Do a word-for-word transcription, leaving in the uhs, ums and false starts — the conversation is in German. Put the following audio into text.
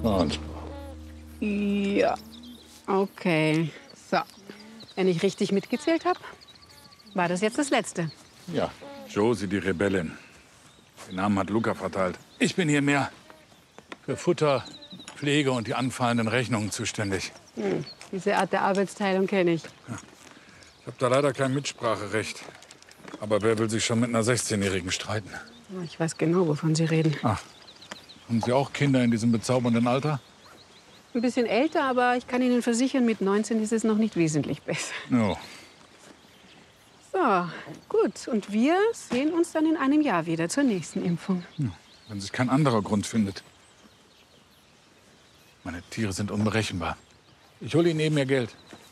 Und? Ja. Okay. So. Wenn ich richtig mitgezählt habe, war das jetzt das Letzte. Ja. Josie, die Rebellin. Den Namen hat Luca verteilt. Ich bin hier mehr für Futter, Pflege und die anfallenden Rechnungen zuständig. Hm. Diese Art der Arbeitsteilung kenne ich. Ja. Ich habe da leider kein Mitspracherecht. Aber wer will sich schon mit einer sechzehnjährigen streiten? Ich weiß genau, wovon Sie reden. Ach, haben Sie auch Kinder in diesem bezaubernden Alter? Ein bisschen älter, aber ich kann Ihnen versichern, mit neunzehn ist es noch nicht wesentlich besser. No. So, gut. Und wir sehen uns dann in einem Jahr wieder zur nächsten Impfung. Ja, wenn sich kein anderer Grund findet. Meine Tiere sind unberechenbar. Ich hole Ihnen eben Ihr Geld.